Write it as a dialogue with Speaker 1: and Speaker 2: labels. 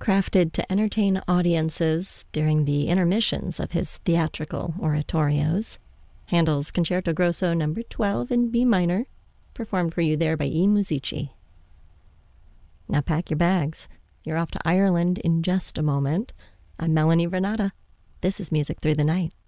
Speaker 1: Crafted to entertain audiences during the intermissions of his theatrical oratorios, Handel's Concerto Grosso No. 12 in B minor, performed for you there by I Musici. Now pack your bags. You're off to Ireland in just a moment. I'm Melanie Vernata. This is Music Through the Night.